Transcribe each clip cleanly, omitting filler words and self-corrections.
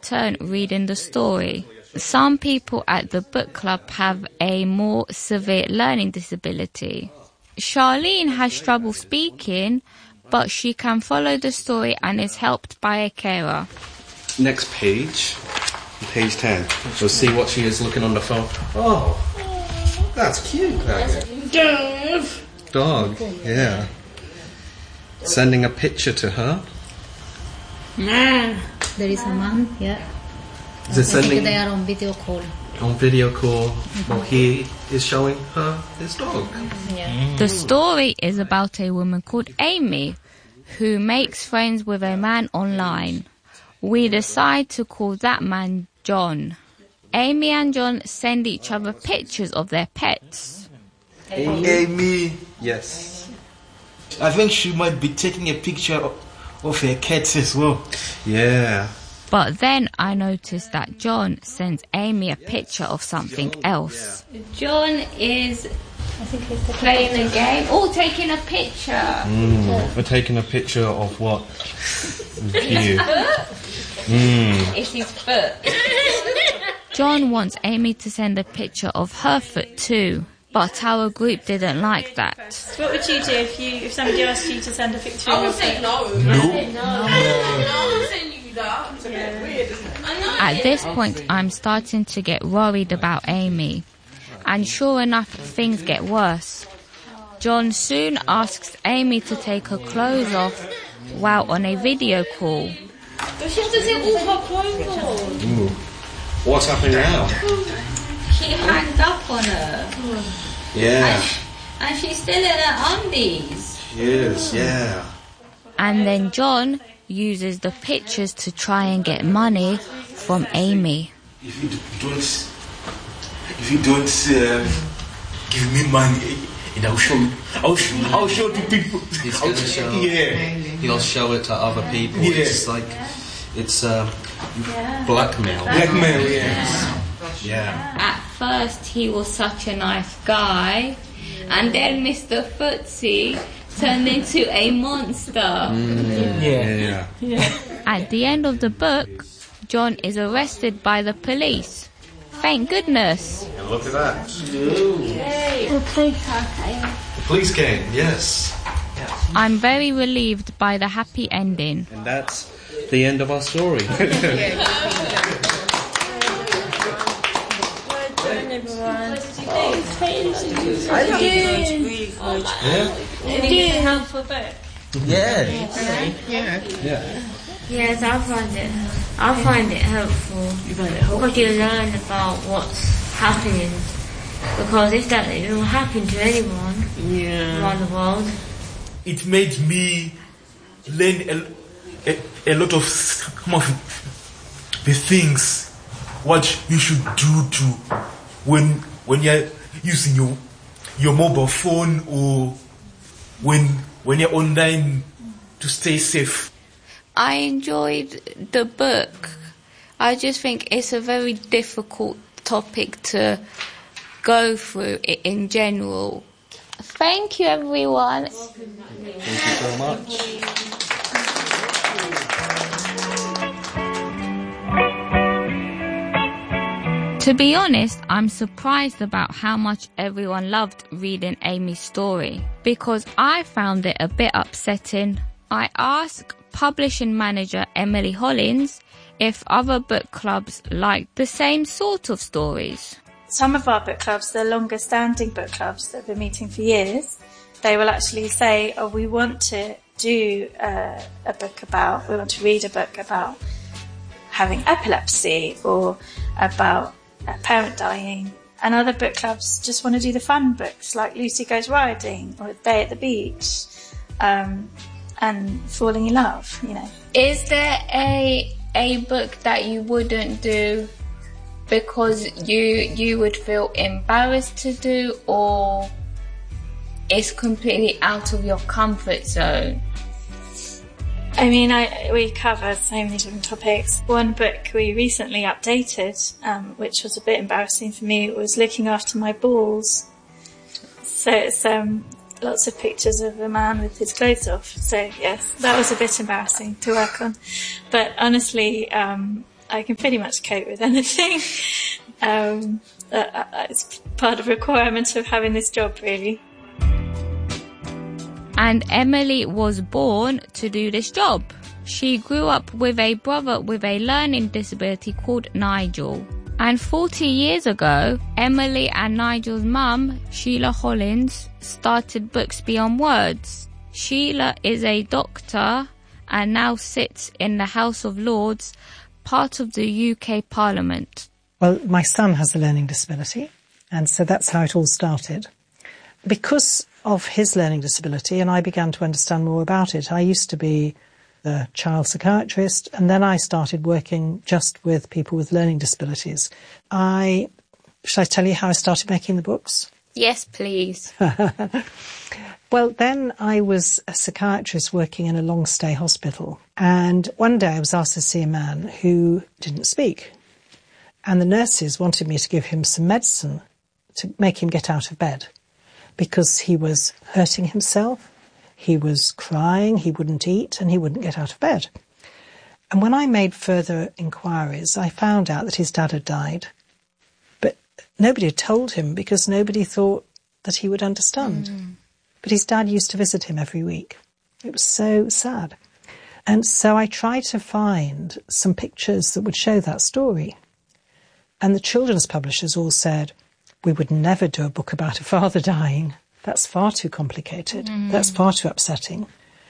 turn reading the story. Some people at the book club have a more severe learning disability. Charlene has trouble speaking, but she can follow the story and is helped by a carer. Next page, page 10. We'll see what she is looking on the phone. Oh, that's cute. Dog, yeah. Sending a picture to her. There is a man, yeah. Is it sending? They are on video call. On video call, while he is showing her his dog. Yeah. The story is about a woman called Amy, who makes friends with a man online. We decide to call that man John. Amy and John send each other pictures of their pets. Amy. Yes. I think she might be taking a picture of her cats as well. Yeah. But then I noticed that John sends Amy a picture of something else. John is playing a game. Oh, taking a picture. We're taking a picture of what? You. It's his foot. John wants Amy to send a picture of her foot too, but our group didn't like that. So what would you do if somebody asked you to send a picture of your foot? At this point, I'm starting to get worried about Amy. And sure enough, things get worse. John soon asks Amy to take her clothes off while on a video call. But she has to take all her clothes on. What's happening now? She hangs up on her. Yeah. And she's still in her undies. She is, yeah. And then John uses the pictures to try and get money from Amy. If you don't give me money, and I'll show to people. He's gonna show. Yeah. He'll show it to other people. Yeah. It's blackmail. Blackmail, yes. Yeah. At first he was such a nice guy, and then Mr. Footsie turned into a monster. Yeah. At the end of the book, John is arrested by the police. Thank goodness. And look at that. The police came, yes. I'm very relieved by the happy ending. And that's the end of our story. Is it a helpful book? Yeah. Yes, I find it helpful because you learn about what's happening. Because if that will happen to anyone around the world, It made me learn a lot of some of the things what you should do to when you're using your mobile phone or when you're online to stay safe. I enjoyed the book. I just think it's a very difficult topic to go through in general. Thank you, everyone. Thank you so much. To be honest, I'm surprised about how much everyone loved reading Amy's story, because I found it a bit upsetting. I asked publishing manager Emily Hollins if other book clubs liked the same sort of stories. Some of our book clubs, the longer standing book clubs that have been meeting for years, they will actually say, we want to do we want to read a book about having epilepsy or about a parent dying. And other book clubs just want to do the fun books like Lucy Goes Riding or A Day at the Beach and Falling in Love, Is there a book that you wouldn't do because you would feel embarrassed to do, or it's completely out of your comfort zone? I mean, we cover so many different topics. One book we recently updated, which was a bit embarrassing for me, was Looking After My Balls. So it's lots of pictures of a man with his clothes off. So yes, that was a bit embarrassing to work on. But honestly, I can pretty much cope with anything. It's part of the requirement of having this job, really. And Emily was born to do this job. She grew up with a brother with a learning disability called Nigel. And 40 years ago, Emily and Nigel's mum, Sheila Hollins, started Books Beyond Words. Sheila is a doctor and now sits in the House of Lords, part of the UK Parliament. Well, my son has a learning disability, and so that's how it all started. Because of his learning disability, and I began to understand more about it, I used to be a child psychiatrist, and then I started working just with people with learning disabilities. Shall I tell you how I started making the books? Yes, please. Well, then I was a psychiatrist working in a long-stay hospital, and one day I was asked to see a man who didn't speak, and the nurses wanted me to give him some medicine to make him get out of bed because he was hurting himself, he was crying, he wouldn't eat, and he wouldn't get out of bed. And when I made further inquiries, I found out that his dad had died, but nobody had told him because nobody thought that he would understand. But his dad used to visit him every week. It was so sad. And so I tried to find some pictures that would show that story. And the children's publishers all said, we would never do a book about a father dying. That's far too complicated. That's far too upsetting.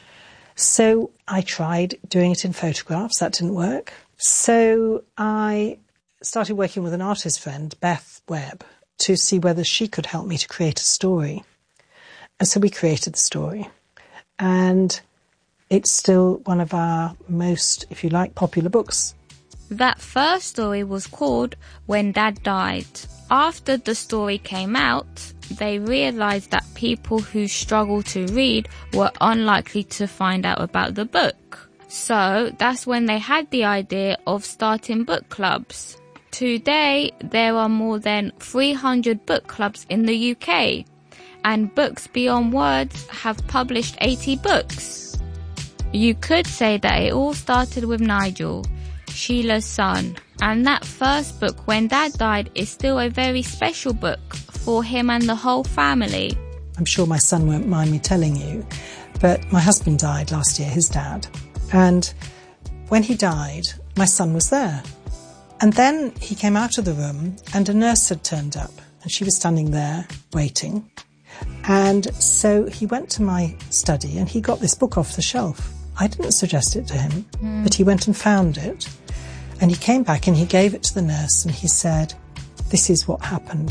So I tried doing it in photographs. That didn't work. So I started working with an artist friend, Beth Webb, to see whether she could help me to create a story. And so we created the story. And it's still one of our most, if you like, popular books. That first story was called When Dad Died. After the story came out, they realised that people who struggle to read were unlikely to find out about the book. So that's when they had the idea of starting book clubs. Today, there are more than 300 book clubs in the UK. And Books Beyond Words have published 80 books. You could say that it all started with Nigel, Sheila's son, and that first book, When Dad Died, is still a very special book for him and the whole family. I'm sure my son won't mind me telling you, but my husband died last year, his dad, and when he died, my son was there. And then he came out of the room and a nurse had turned up, and she was standing there waiting. And so he went to my study and he got this book off the shelf. I didn't suggest it to him, but he went and found it. And he came back and he gave it to the nurse and he said, this is what happened.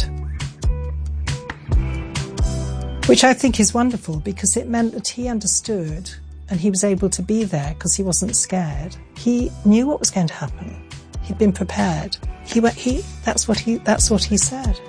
Which I think is wonderful because it meant that he understood and he was able to be there because he wasn't scared. He knew what was going to happen. He'd been prepared. That's what he said.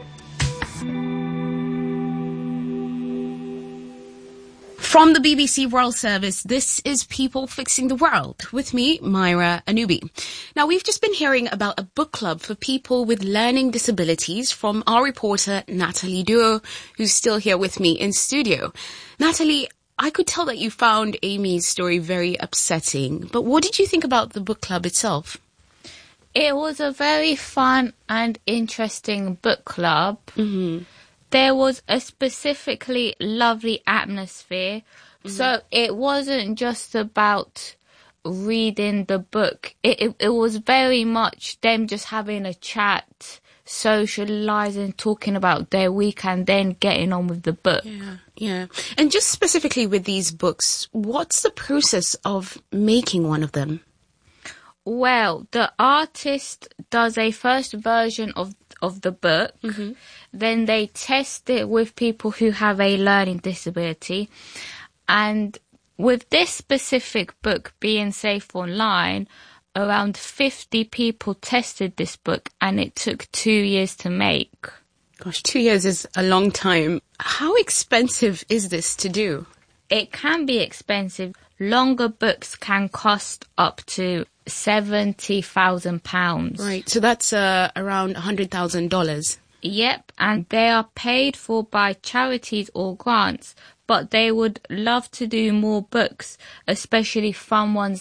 From the BBC World Service, this is People Fixing the World, with me, Myra Anubi. Now, we've just been hearing about a book club for people with learning disabilities from our reporter, Natalie Duo, who's still here with me in studio. Natalie, I could tell that you found Amy's story very upsetting, but what did you think about the book club itself? It was a very fun and interesting book club. There was a specifically lovely atmosphere. So it wasn't just about reading the book. It was very much them just having a chat, socialising, talking about their week and then getting on with the book. Yeah. And just specifically with these books, what's the process of making one of them? Well, the artist does a first version of the book. Then they test it with people who have a learning disability. And with this specific book being safe online, around 50 people tested this book and it took 2 years to make. Gosh, 2 years is a long time. How expensive is this to do? It can be expensive. Longer books can cost up to £70,000. Right, so that's around $100,000. Yep, and they are paid for by charities or grants, but they would love to do more books, especially fun ones that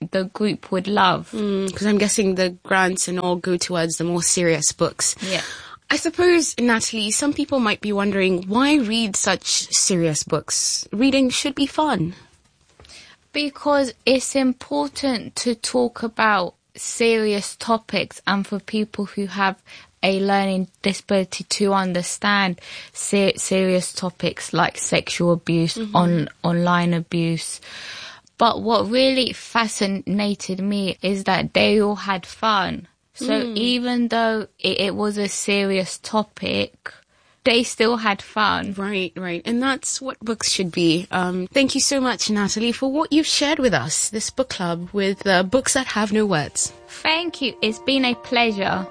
the group would love. Because I'm guessing the grants and all go towards the more serious books. Yeah. I suppose, Natalie, some people might be wondering, why read such serious books? Reading should be fun. Because it's important to talk about serious topics and for people who have a learning disability to understand serious topics like sexual abuse, online abuse. But what really fascinated me is that they all had fun. So even though it was a serious topic, they still had fun. Right. And that's what books should be. Thank you so much, Natalie, for what you've shared with us, this book club with books that have no words. Thank you. It's been a pleasure.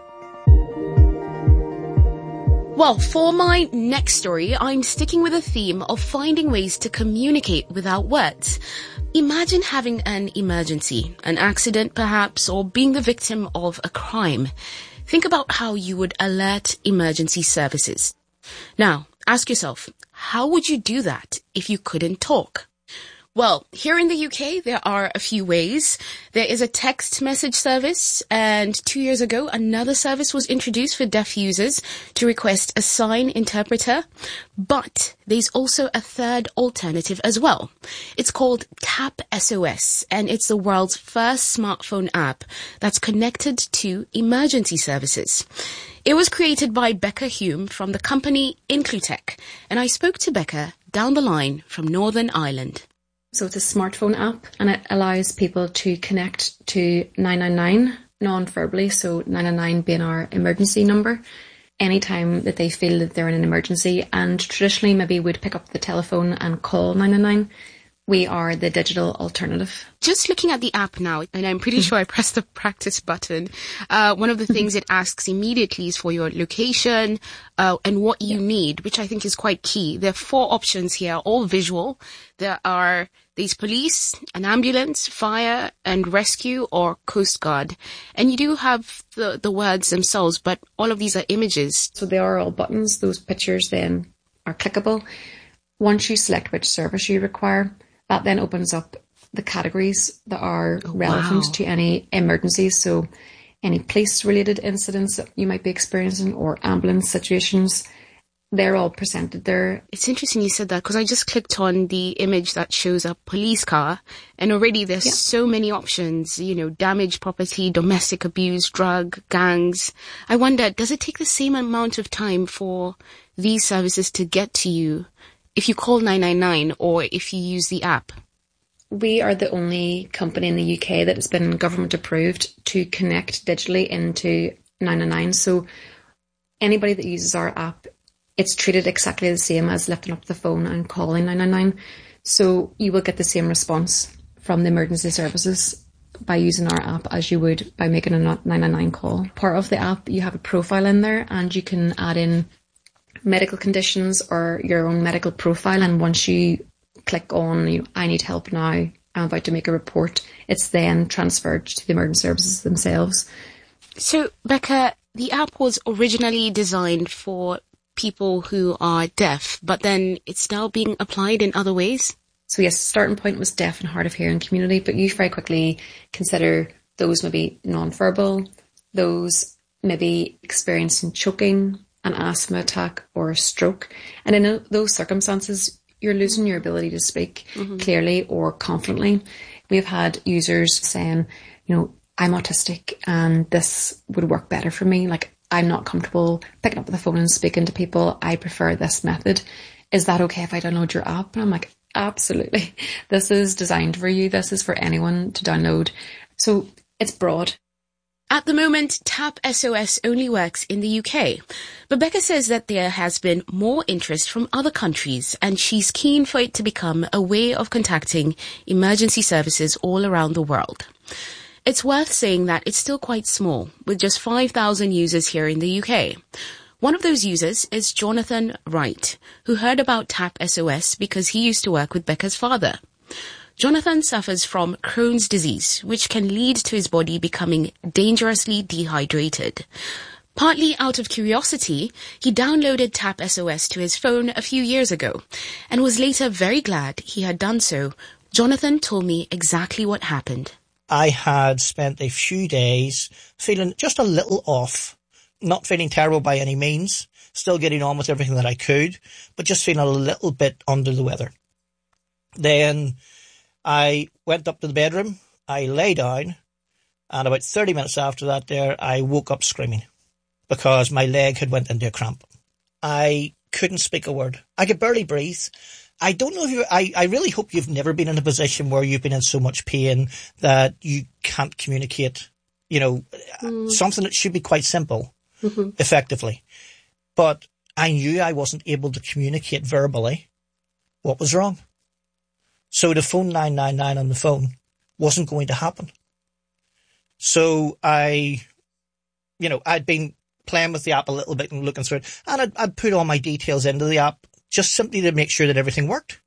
Well, for my next story, I'm sticking with a theme of finding ways to communicate without words. Imagine having an emergency, an accident perhaps, or being the victim of a crime. Think about how you would alert emergency services. Now, ask yourself, how would you do that if you couldn't talk? Well, here in the UK, there are a few ways. There is a text message service, and 2 years ago, another service was introduced for deaf users to request a sign interpreter. But there's also a third alternative as well. It's called Tap SOS, and it's the world's first smartphone app that's connected to emergency services. It was created by Becca Hume from the company Inclutech, and I spoke to Becca down the line from Northern Ireland. So it's a smartphone app, and it allows people to connect to 999 non-verbally, so 999 being our emergency number, anytime that they feel that they're in an emergency, and traditionally maybe would pick up the telephone and call 999. We are the digital alternative. Just looking at the app now, and I'm pretty sure I pressed the practice button, one of the things it asks immediately is for your location and what you need, which I think is quite key. There are 4 options here, all visual. There's police, an ambulance, fire and rescue, or Coast Guard. And you do have the words themselves, but all of these are images. So they are all buttons. Those pictures then are clickable. Once you select which service you require, that then opens up the categories that are relevant to any emergencies. So any police-related incidents that you might be experiencing or ambulance situations, they're all presented there. It's interesting you said that because I just clicked on the image that shows a police car and already there's so many options, damaged property, domestic abuse, drug, gangs. I wonder, does it take the same amount of time for these services to get to you if you call 999 or if you use the app? We are the only company in the UK that has been government approved to connect digitally into 999. So anybody that uses our app, it's treated exactly the same as lifting up the phone and calling 999. So you will get the same response from the emergency services by using our app as you would by making a 999 call. Part of the app, you have a profile in there and you can add in medical conditions or your own medical profile, and once you click on I need help now, I'm about to make a report, it's then transferred to the emergency services themselves. So Becca, the app was originally designed for people who are deaf, but then it's now being applied in other ways? So yes, starting point was deaf and hard of hearing community, but you very quickly consider those maybe non-verbal, those maybe experiencing choking, an asthma attack or a stroke. And in those circumstances, you're losing your ability to speak clearly or confidently. We've had users saying, I'm autistic and this would work better for me. Like, I'm not comfortable picking up the phone and speaking to people. I prefer this method. Is that okay if I download your app? And I'm like, absolutely. This is designed for you. This is for anyone to download. So it's broad. At the moment, Tap SOS only works in the UK. But Becca says that there has been more interest from other countries and she's keen for it to become a way of contacting emergency services all around the world. It's worth saying that it's still quite small, with just 5,000 users here in the UK. One of those users is Jonathan Wright, who heard about Tap SOS because he used to work with Becca's father. Jonathan suffers from Crohn's disease, which can lead to his body becoming dangerously dehydrated. Partly out of curiosity, he downloaded Tap SOS to his phone a few years ago and was later very glad he had done so. Jonathan told me exactly what happened. I had spent a few days feeling just a little off, not feeling terrible by any means, still getting on with everything that I could, but just feeling a little bit under the weather. Then I went up to the bedroom, I lay down, and about 30 minutes after that there, I woke up screaming because my leg had went into a cramp. I couldn't speak a word. I could barely breathe. I don't know if I really hope you've never been in a position where you've been in so much pain that you can't communicate, something that should be quite simple, effectively. But I knew I wasn't able to communicate verbally what was wrong. So to phone 999 on the phone wasn't going to happen. So I'd been playing with the app a little bit and looking through it, and I'd put all my details into the app just simply to make sure that everything worked.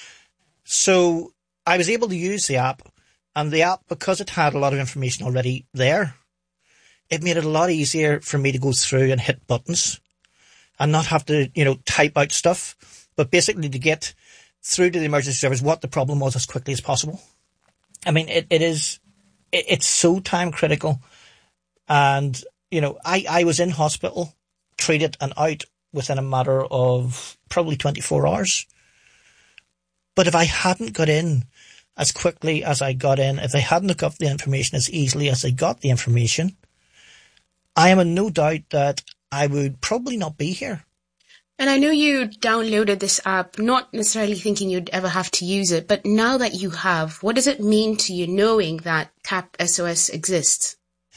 So I was able to use the app, and the app, because it had a lot of information already there, it made it a lot easier for me to go through and hit buttons and not have to, type out stuff, but basically to get through to the emergency service what the problem was as quickly as possible. I mean, it's so time critical. And, I was in hospital, treated and out within a matter of probably 24 hours. But if I hadn't got in as quickly as I got in, if they hadn't got the information as easily as they got the information, I am in no doubt that I would probably not be here. And I know you downloaded this app, not necessarily thinking you'd ever have to use it, but now that you have, what does it mean to you knowing that TAP SOS exists?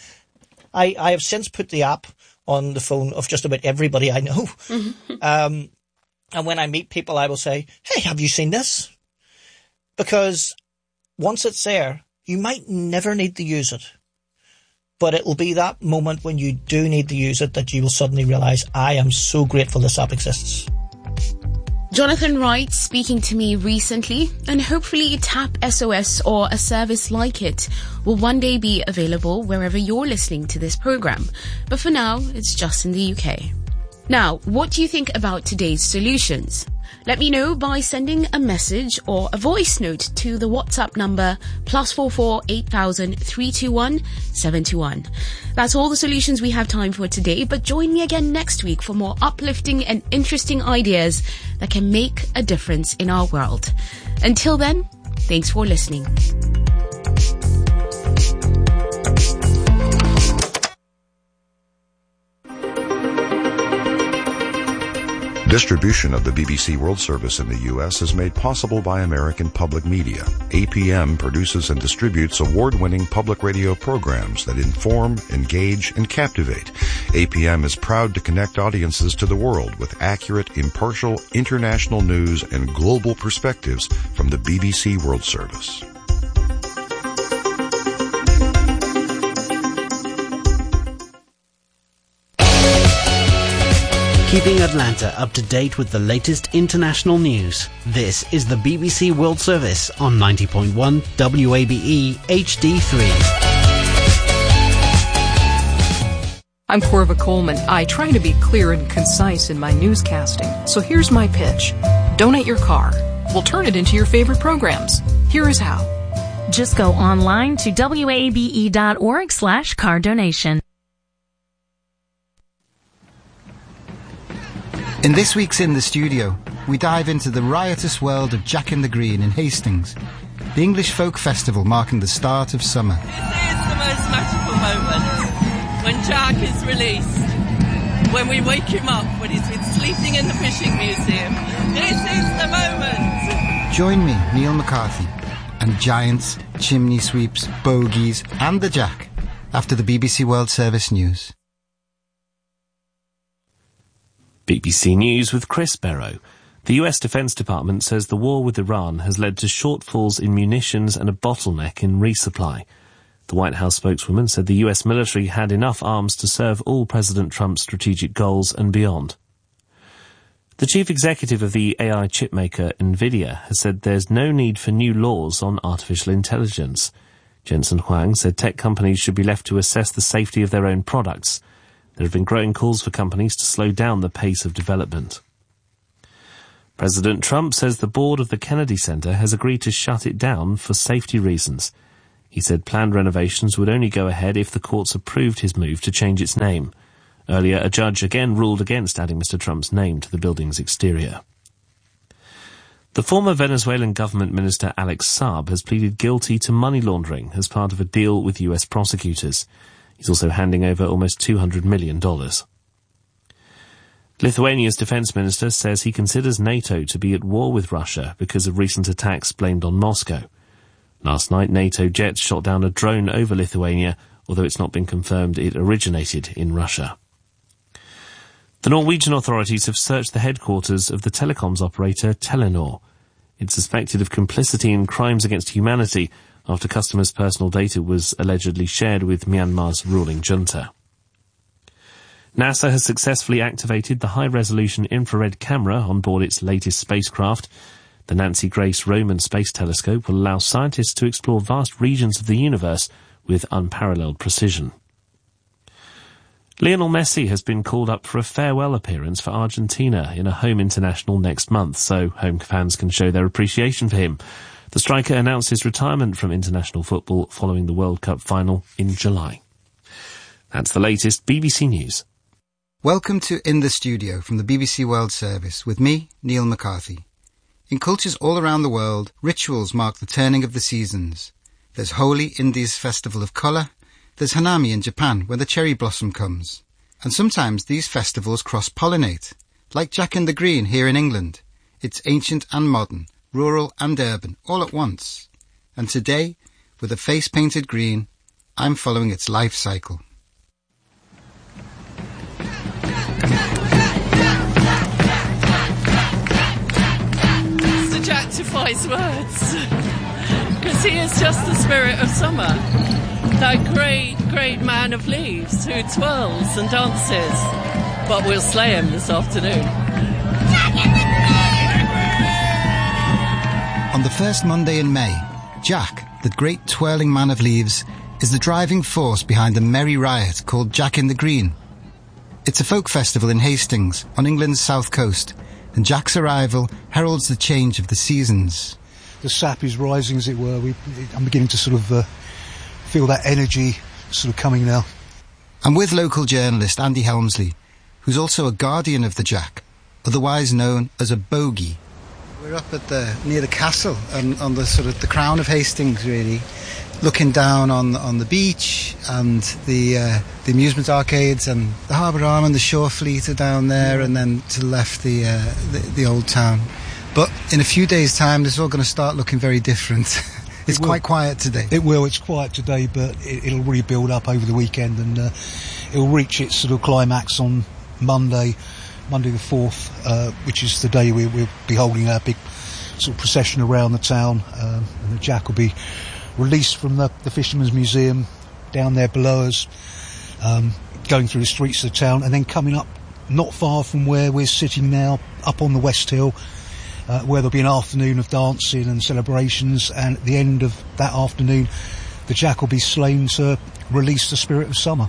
I have since put the app on the phone of just about everybody I know. And when I meet people, I will say, hey, have you seen this? Because once it's there, you might never need to use it. But it will be that moment when you do need to use it that you will suddenly realise, I am so grateful this app exists. Jonathan Wright speaking to me recently, and hopefully TAP SOS or a service like it will one day be available wherever you're listening to this program. But for now, it's just in the UK. Now, what do you think about today's solutions? Let me know by sending a message or a voice note to the WhatsApp number +44 8000 321 721. That's all the solutions we have time for today, but join me again next week for more uplifting and interesting ideas that can make a difference in our world. Until then, thanks for listening. Distribution of the BBC World Service in the U.S. is made possible by American Public Media. APM produces and distributes award-winning public radio programs that inform, engage, and captivate. APM is proud to connect audiences to the world with accurate, impartial, international news and global perspectives from the BBC World Service. Keeping Atlanta up to date with the latest international news. This is the BBC World Service on 90.1 WABE HD3. I'm Corva Coleman. I try to be clear and concise in my newscasting. So here's my pitch. Donate your car. We'll turn it into your favorite programs. Here is how. Just go online to wabe.org/car donation. In this week's In the Studio, we dive into the riotous world of Jack in the Green in Hastings, the English folk festival marking the start of summer. This is the most magical moment, when Jack is released, when we wake him up, when he's been sleeping in the fishing museum. This is the moment! Join me, Neil McCarthy, and giants, chimney sweeps, bogies, and the Jack, after the BBC World Service news. BBC News with Chris Barrow. The US Defense Department says the war with Iran has led to shortfalls in munitions and a bottleneck in resupply. The White House spokeswoman said the US military had enough arms to serve all President Trump's strategic goals and beyond. The chief executive of the AI chipmaker Nvidia has said there's no need for new laws on artificial intelligence. Jensen Huang said tech companies should be left to assess the safety of their own products. There have been growing calls for companies to slow down the pace of development. President Trump says the board of the Kennedy Center has agreed to shut it down for safety reasons. He said planned renovations would only go ahead if the courts approved his move to change its name. Earlier, a judge again ruled against adding Mr. Trump's name to the building's exterior. The former Venezuelan government minister Alex Saab has pleaded guilty to money laundering as part of a deal with US prosecutors. He's also handing over almost $200 million. Lithuania's defence minister says he considers NATO to be at war with Russia because of recent attacks blamed on Moscow. Last night, NATO jets shot down a drone over Lithuania, although it's not been confirmed it originated in Russia. The Norwegian authorities have searched the headquarters of the telecoms operator Telenor. It's suspected of complicity in crimes against humanity after customers' personal data was allegedly shared with Myanmar's ruling junta. NASA has successfully activated the high-resolution infrared camera on board its latest spacecraft. The Nancy Grace Roman Space Telescope will allow scientists to explore vast regions of the universe with unparalleled precision. Lionel Messi has been called up for a farewell appearance for Argentina in a home international next month, so home fans can show their appreciation for him. The striker announced his retirement from international football following the World Cup final in July. That's the latest BBC News. Welcome to In the Studio from the BBC World Service with me, Neil McCarthy. In cultures all around the world, rituals mark the turning of the seasons. There's Holi, India's festival of colour. There's Hanami in Japan, where the cherry blossom comes. And sometimes these festivals cross-pollinate, like Jack in the Green here in England. It's ancient and modern, rural and urban, all at once. And today, with a face painted green, I'm following its life cycle. Mr. Jack defies words, because he is just the spirit of summer. That great, great man of leaves who twirls and dances. But we'll slay him this afternoon. On the first Monday in May, Jack, the great twirling man of leaves, is the driving force behind a merry riot called Jack in the Green. It's a folk festival in Hastings, on England's south coast, and Jack's arrival heralds the change of the seasons. The sap is rising, as it were. I'm beginning to sort of feel that energy sort of coming now. I'm with local journalist Andy Helmsley, who's also a guardian of the Jack, otherwise known as a bogey. We're up at near the castle, on the sort of the crown of Hastings, really, looking down on the beach and the amusement arcades and the Harbour Arm and the Shore Fleet are down there, and then to the left the old town. But in a few days' time, this is all going to start looking very different. It's quite quiet today. It will. It's quiet today, but it'll really build up over the weekend, and it'll reach its sort of climax on Monday the 4th, which is the day we'll be holding our big sort of procession around the town, and the Jack will be released from the Fisherman's Museum down there below us, going through the streets of the town, and then coming up not far from where we're sitting now, up on the West Hill, where there'll be an afternoon of dancing and celebrations, and at the end of that afternoon the Jack will be slain to release the spirit of summer.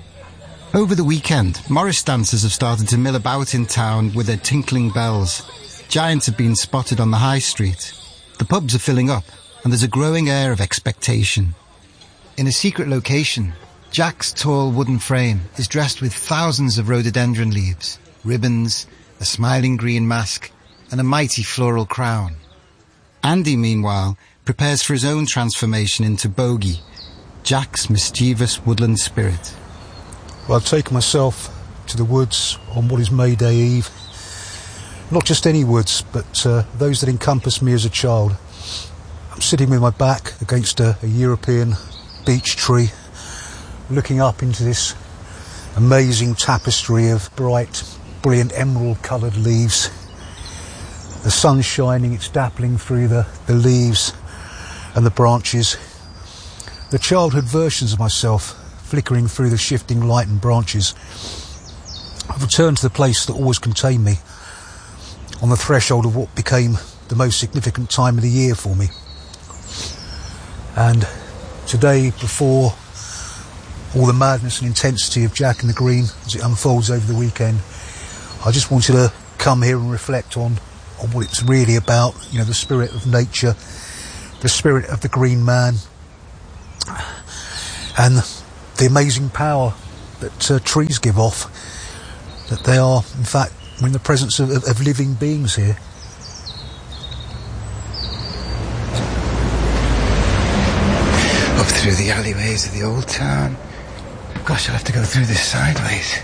Over the weekend, Morris dancers have started to mill about in town with their tinkling bells. Giants have been spotted on the high street. The pubs are filling up, and there's a growing air of expectation. In a secret location, Jack's tall wooden frame is dressed with thousands of rhododendron leaves, ribbons, a smiling green mask, and a mighty floral crown. Andy, meanwhile, prepares for his own transformation into Bogey, Jack's mischievous woodland spirit. Well, I've taken myself to the woods on what is May Day Eve. Not just any woods, but those that encompassed me as a child. I'm sitting with my back against a European beech tree, looking up into this amazing tapestry of bright, brilliant emerald-coloured leaves. The sun's shining, it's dappling through the leaves and the branches. The childhood versions of myself flickering through the shifting light and branches. I've returned to the place that always contained me, on the threshold of what became the most significant time of the year for me. And today, before all the madness and intensity of Jack in the Green as it unfolds over the weekend, I just wanted to come here and reflect on what it's really about, the spirit of nature, the spirit of the green man, and the amazing power that trees give off, that they are, in fact, in the presence of living beings here. Up through the alleyways of the old town. Gosh, I'll have to go through this sideways.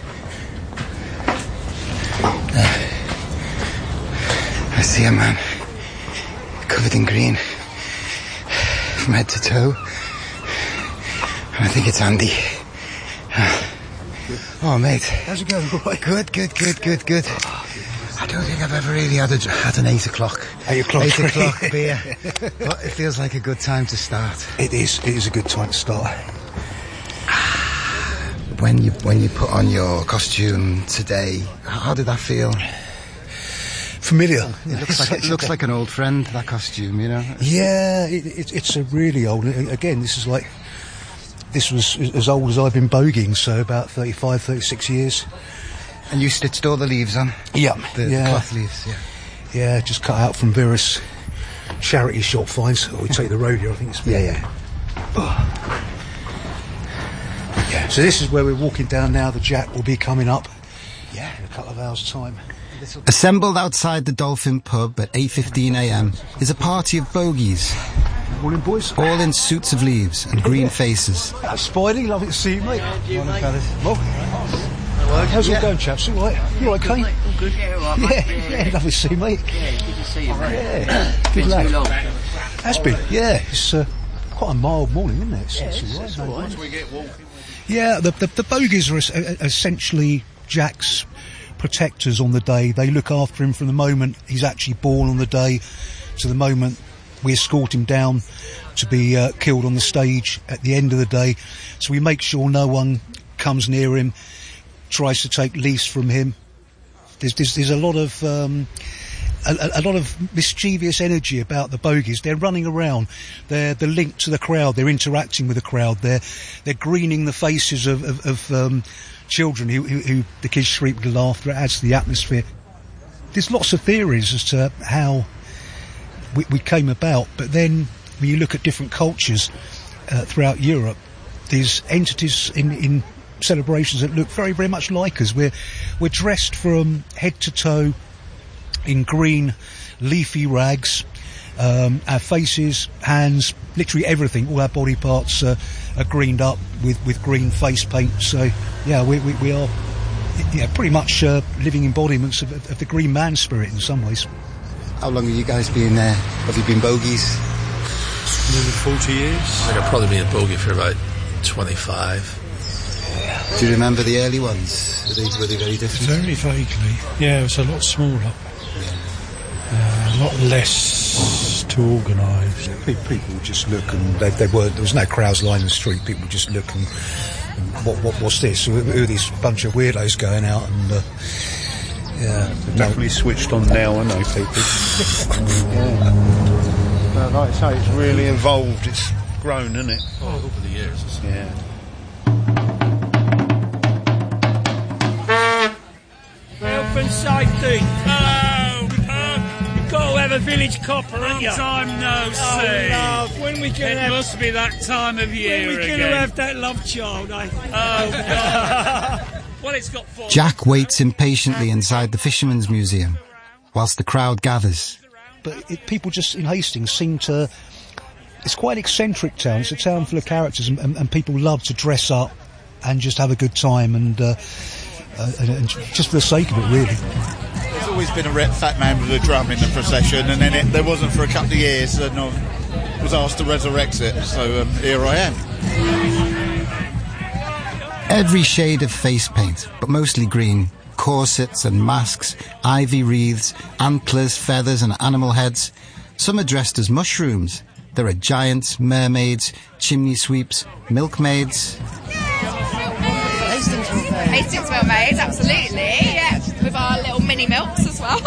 I see a man covered in green from head to toe. I think it's Andy. Oh, mate. How's it going, boy? Good. I don't think I've ever really had an 8 o'clock. 8 o'clock. 8 o'clock beer. But it feels like a good time to start. It is a good time to start. When you put on your costume today, how did that feel? Familiar. It looks like an old friend, that costume, you know? Yeah, it's a really old... Again, this was as old as I've been bogeying, so about 35, 36 years. And you stitched all the leaves on? Yeah. The cloth leaves, yeah. Yeah, just cut out from various charity shop finds. We take the road here, I think it's... Yeah. Yeah, so this is where we're walking down now. The Jack will be coming up in a couple of hours' time. Assembled outside the Dolphin pub at 8:15 a.m. is a party of bogies. Morning, boys. All in suits of leaves and green faces. Spidey, lovely to see you, mate. Morning, fellas. Well, how's it going, chaps? All right? You all okay? All good. Yeah, all right, mate. Yeah, lovely to see you, mate. Yeah, good to see you, mate. Yeah, good lad. Too long. Has been, yeah. It's quite a mild morning, isn't it? It's all right. Once we get walking. Yeah, the bogies are essentially Jack's protectors on the day. They look after him from the moment he's actually born on the day to the moment we escort him down to be killed on the stage at the end of the day. So we make sure no one comes near him, tries to take lease from him. There's a lot of a lot of mischievous energy about the bogies. They're running around. They're linked to the crowd. They're interacting with the crowd. They're greening the faces of children who the kids shriek with laughter. It adds to the atmosphere. There's lots of theories as to how we came about, but then when you look at different cultures throughout Europe, there's entities in celebrations that look very, very much like us. We're dressed from head to toe in green leafy rags. Our faces, hands, literally everything, all our body parts are greened up with green face paint. So yeah, we are pretty much living embodiments of the green man spirit in some ways. How long have you guys been there? Have you been bogies? Nearly 40 years. I think I've probably been a bogey for about 25. Do you remember the early ones? Were they very different? Very vaguely. Yeah, it was a lot smaller. A lot less to organise. People would just look, and there was no crowds lining the street. People would just look and what's this? Who are these bunch of weirdos going out? And they're definitely switched on now, I know people. But like I say, it's really evolved. It's grown, isn't it? Oh, over the years. Yeah. Health and safety. Hello. You've got to have a village copper, haven't you? Long time no see. Love. When we can it must be that time of year when we again. When we have that love child, eh? Oh, God. Well, it's got 4. Jack waits impatiently inside the Fisherman's Museum whilst the crowd gathers. But people just in Hastings seem to... It's quite an eccentric town. It's a town full of characters, and people love to dress up and just have a good time, and just for the sake of it, really. There's always been a fat man with a drum in the procession, and then there wasn't for a couple of years, and I was asked to resurrect it, so here I am. Every shade of face paint, but mostly green. Corsets and masks, ivy wreaths, antlers, feathers and animal heads. Some are dressed as mushrooms. There are giants, mermaids, chimney sweeps, milkmaids. Hastings milkmaids, absolutely. Yeah, with our little mini milks as well.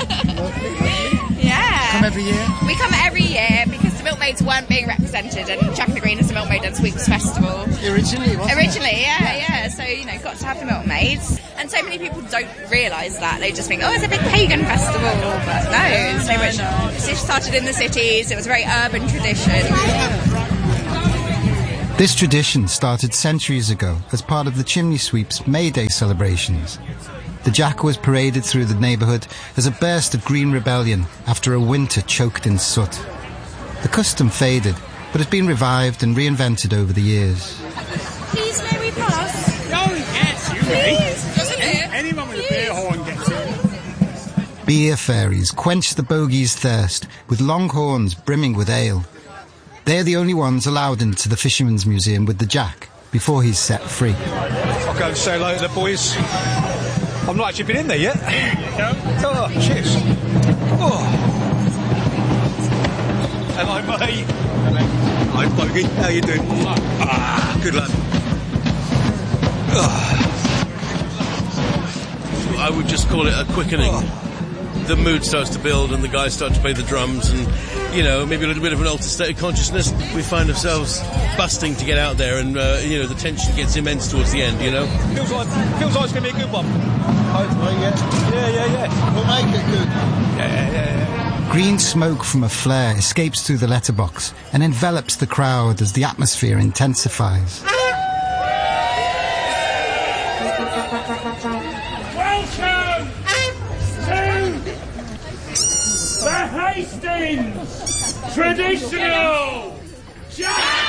Yeah. Come every year? We come every year because the milkmaids weren't being represented, and Jack and the Green is a milkmaid and sweeps festival. Originally, wasn't it? Originally, yeah. So, got to have the milkmaids. And so many people don't realise that. They just think, it's a big pagan festival. But no, it's very much... It started in the cities. It was a very urban tradition. This tradition started centuries ago as part of the Chimney Sweep's May Day celebrations. The jack was paraded through the neighbourhood as a burst of green rebellion after a winter choked in soot. The custom faded, but has been revived and reinvented over the years. Please, may we pass? Oh, yes, you Please, doesn't it? Anyone with a beer horn gets it. Beer fairies quench the bogey's thirst with long horns brimming with ale. They're the only ones allowed into the Fisherman's Museum with the jack before he's set free. I'll go and say hello to the boys. I've not actually been in there yet. Oh, cheers. Oh. Hello, mate. Hello, bogey. How you doing? Ah, good lad. I would just call it a quickening. The mood starts to build and the guys start to play the drums and, you know, maybe a little bit of an altered state of consciousness. We find ourselves busting to get out there and, you know, the tension gets immense towards the end, you know. Feels like it's going to be a good one. Hopefully, yeah. We'll make it good. Yeah. Green smoke from a flare escapes through the letterbox and envelops the crowd as the atmosphere intensifies. Welcome to the Hastings Traditional Jack!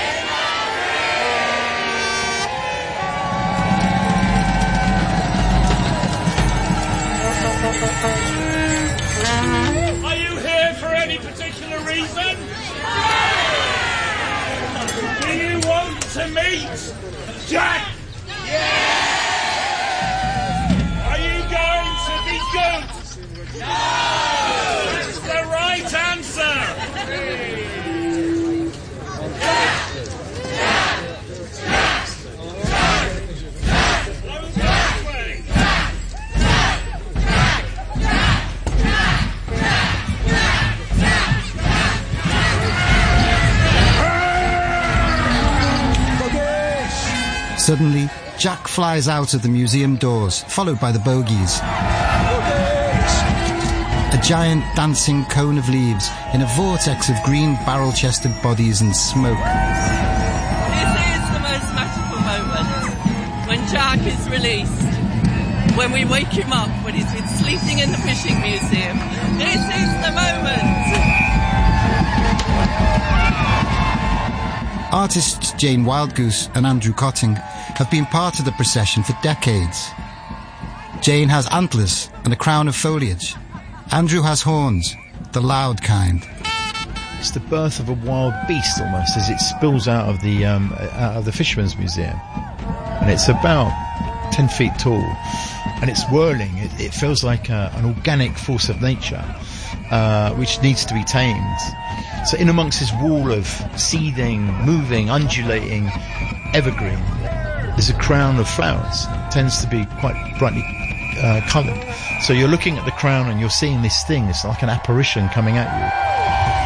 Are you here for any particular reason? Do you want to meet Jack? Are you going to be good? No! That's the right answer! Suddenly, Jack flies out of the museum doors, followed by the bogies. A giant dancing cone of leaves in a vortex of green barrel-chested bodies and smoke. This is the most magical moment when Jack is released. When we wake him up, when he's been sleeping in the fishing museum. This is the moment! Artists Jane Wildgoose and Andrew Cotting have been part of the procession for decades. Jane has antlers and a crown of foliage. Andrew has horns, the loud kind. It's the birth of a wild beast almost as it spills out of the Fisherman's Museum. And it's about 10 feet tall. And it's whirling. It feels like an organic force of nature, which needs to be tamed. So in amongst this wall of seething, moving, undulating evergreen, there's a crown of flowers. It tends to be quite brightly coloured. So you're looking at the crown and you're seeing this thing. It's like an apparition coming at you.